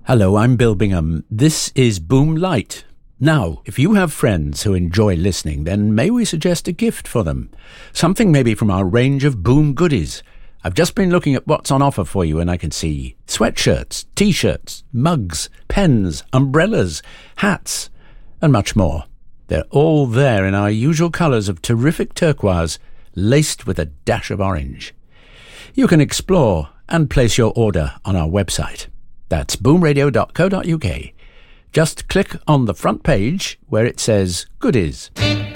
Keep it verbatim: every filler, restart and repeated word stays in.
Hello, I'm Bill Bingham. This is Boom Light. Now, if you have friends who enjoy listening, then may we suggest a gift for them? Something maybe from our range of Boom goodies. I've just been looking at what's on offer for you and I can see sweatshirts, t-shirts, mugs, pens, umbrellas, hats, and much more. They're all there in our usual colours of terrific turquoise, laced with a dash of orange. You can explore and place your order on our website. That's boom radio dot co dot uk. Just click on the front page where it says Goodies.